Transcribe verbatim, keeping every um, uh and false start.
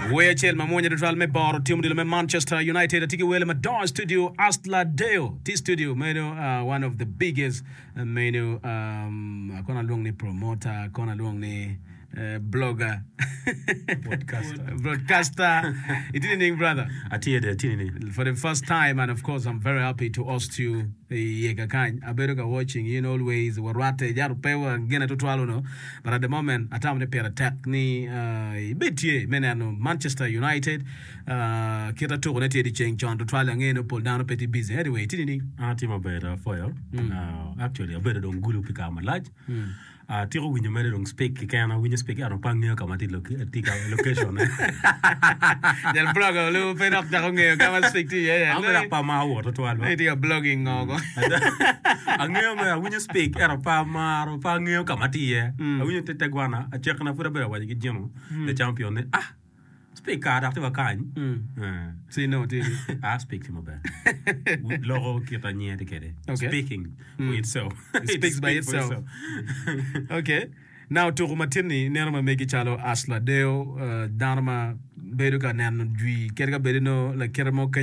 Wechel mamonya dutral me baro timu dilo me Manchester United atiki wele madon studio Asla Deo T studio meno uh, one of the biggest uh, meno um kona luong ni promoter kona luong ni uh, blogger Podcaster. broadcaster it didn't brother Atiede tinini. for the first time, and of course I'm very happy to host you yega kan aberuka watching you know always warwate jaru pewa ngena tutwalo no, but at the moment atamne pera tech ni uh, betie menano Manchester United uh, kita to ne tedi cheng chon tutwalo ngeno pull down petit busy anyway tinini Atima better for you. Uh, actually, I better don't gulu pika malaj. mm. Uh, tiro winyo mere don't speak kikana winyo speak aron pangyo kamati tika location. del blogger lu pen up da ngeo kama speak to yeah yeah Amela pa ma wo to alba. it is blogging ngogo Angeo me winyo speak aron pa ma aron pangyo kamati ye. Winyo tete gwana a check na fura bera waji gijeno the champion ne ah speak card after wakany. mm. see no tini I speak to my bad. Logo kita nye de kede. Okay. Speaking for itself. It speaks by speaks for itself. Okay. Now to rumatini nerma megi chalo Asla Deo uh, darma beruka nan dwi kerga bedino la kermo